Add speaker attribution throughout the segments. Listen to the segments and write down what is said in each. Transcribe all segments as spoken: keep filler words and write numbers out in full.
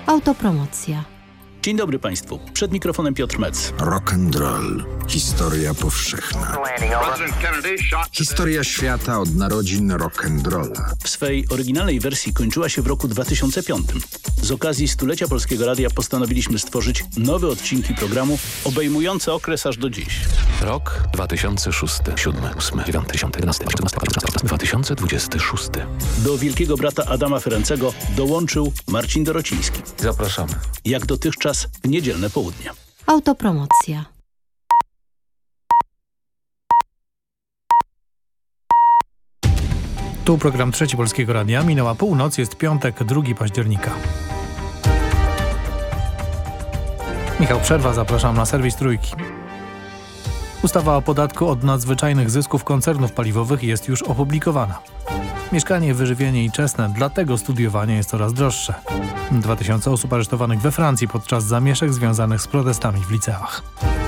Speaker 1: Autopromocja.
Speaker 2: Dzień dobry Państwu. Przed mikrofonem Piotr Mec.
Speaker 3: Rock and roll. Historia powszechna. Historia świata od narodzin rock and rolla.
Speaker 2: W swej oryginalnej wersji kończyła się w roku dwa tysiące piątym. Z okazji stulecia Polskiego Radia postanowiliśmy stworzyć nowe odcinki programu obejmujące okres aż do dziś.
Speaker 4: Rok dwa tysiące szósty, siódmy, ósmy, dziewiąty, dziesiąty, jedenasty, czternasty, dwa tysiące dwudziesty szósty.
Speaker 2: Do wielkiego brata Adama Ferencego dołączył Marcin Dorociński.
Speaker 4: Zapraszamy.
Speaker 2: Jak dotychczas w niedzielne południe.
Speaker 1: Autopromocja.
Speaker 5: Tu program Trzeci Polskiego Radia. Minęła północ, jest piątek, drugiego października. Michał Przerwa, zapraszam na serwis Trójki. Ustawa o podatku od nadzwyczajnych zysków koncernów paliwowych jest już opublikowana. Mieszkanie, wyżywienie i czesne, dlatego studiowanie jest coraz droższe. Dwa tysiące osób aresztowanych we Francji podczas zamieszek związanych z protestami w liceach.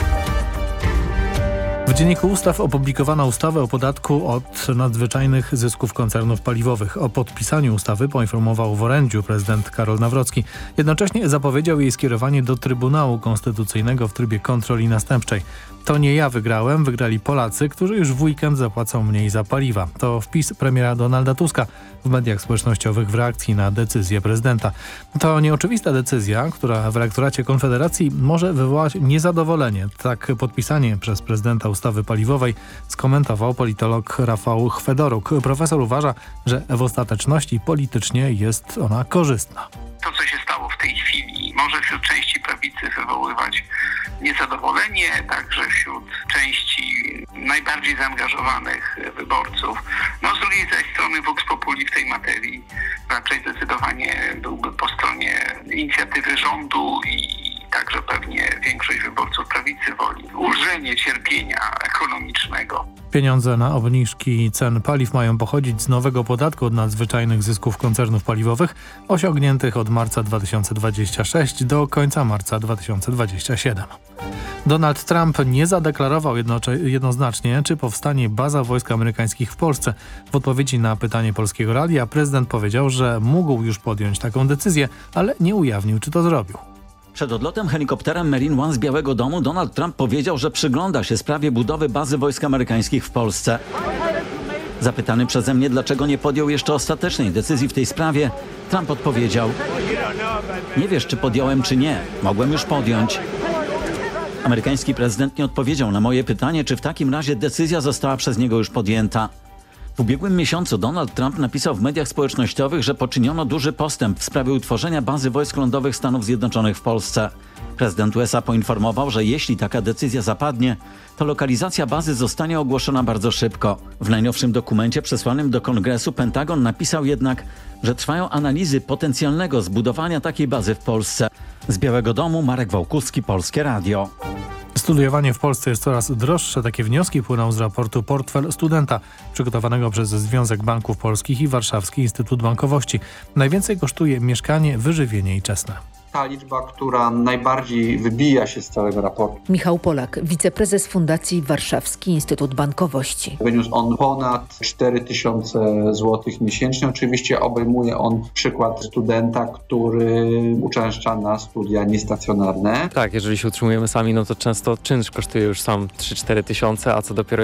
Speaker 5: W Dzienniku Ustaw opublikowano ustawę o podatku od nadzwyczajnych zysków koncernów paliwowych. O podpisaniu ustawy poinformował w orędziu prezydent Karol Nawrocki. Jednocześnie zapowiedział jej skierowanie do Trybunału Konstytucyjnego w trybie kontroli następczej. To nie ja wygrałem, wygrali Polacy, którzy już w weekend zapłacą mniej za paliwa. To wpis premiera Donalda Tuska w mediach społecznościowych w reakcji na decyzję prezydenta. To nieoczywista decyzja, która w elektoracie Konfederacji może wywołać niezadowolenie. Tak podpisanie przez prezydenta ustawy paliwowej skomentował politolog Rafał Chwedoruk. Profesor uważa, że w ostateczności politycznie jest ona korzystna.
Speaker 6: To, co się stało w tej chwili, może wśród części prawicy wywoływać niezadowolenie, także wśród części najbardziej zaangażowanych wyborców. No z drugiej zaś strony Vox Populi w tej materii raczej zdecydowanie byłby po stronie inicjatywy rządu i także pewnie większość wyborców prawicy woli ulżenie cierpienia ekonomicznego.
Speaker 5: Pieniądze na obniżki cen paliw mają pochodzić z nowego podatku od nadzwyczajnych zysków koncernów paliwowych osiągniętych od marca dwa tysiące dwudziestego szóstego do końca marca dwa tysiące dwudziestego siódmego. Donald Trump nie zadeklarował jednoznacznie, czy powstanie baza wojsk amerykańskich w Polsce. W odpowiedzi na pytanie Polskiego Radia prezydent powiedział, że mógł już podjąć taką decyzję, ale nie ujawnił, czy to zrobił.
Speaker 7: Przed odlotem helikopterem Marine One z Białego Domu Donald Trump powiedział, że przygląda się sprawie budowy bazy wojsk amerykańskich w Polsce. Zapytany przeze mnie, dlaczego nie podjął jeszcze ostatecznej decyzji w tej sprawie, Trump odpowiedział: nie wiesz, czy podjąłem, czy nie. Mogłem już podjąć. Amerykański prezydent nie odpowiedział na moje pytanie, czy w takim razie decyzja została przez niego już podjęta. W ubiegłym miesiącu Donald Trump napisał w mediach społecznościowych, że poczyniono duży postęp w sprawie utworzenia bazy wojsk lądowych Stanów Zjednoczonych w Polsce. Prezydent U S A poinformował, że jeśli taka decyzja zapadnie, to lokalizacja bazy zostanie ogłoszona bardzo szybko. W najnowszym dokumencie przesłanym do Kongresu Pentagon napisał jednak, że trwają analizy potencjalnego zbudowania takiej bazy w Polsce. Z Białego Domu Marek Wałkuski, Polskie Radio.
Speaker 5: Studiowanie w Polsce jest coraz droższe. Takie wnioski płyną z raportu Portfel Studenta, przygotowanego przez Związek Banków Polskich i Warszawski Instytut Bankowości. Najwięcej kosztuje mieszkanie, wyżywienie i czesne.
Speaker 8: Ta liczba, która najbardziej wybija się z całego raportu.
Speaker 9: Michał Polak, wiceprezes Fundacji Warszawski Instytut Bankowości.
Speaker 8: Wyniósł on ponad cztery tysiące złotych miesięcznie. Oczywiście obejmuje on przykład studenta, który uczęszcza na studia niestacjonarne.
Speaker 10: Tak, jeżeli się utrzymujemy sami, no to często czynsz kosztuje już sam trzy cztery tysiące, a co dopiero